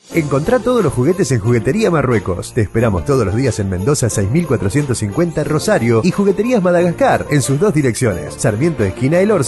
Encontrá todos los juguetes en Juguetería Marruecos. Te esperamos todos los días en Mendoza 6450 Rosario y Jugueterías Madagascar en sus dos direcciones, Sarmiento esquina El Orce